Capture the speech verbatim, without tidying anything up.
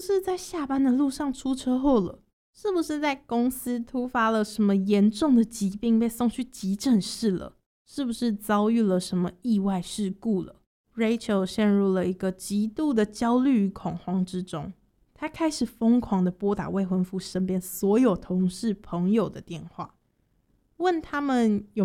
是在下班的路上出车祸了？是不是在公司突发了什么严重的疾病被送去急诊室了？是不是遭遇了什么意外事故了？ Rachel 陷入了一个极度的焦虑与恐慌之中，她开始疯狂的拨打未婚夫身边所有同事朋友的电话，问他们有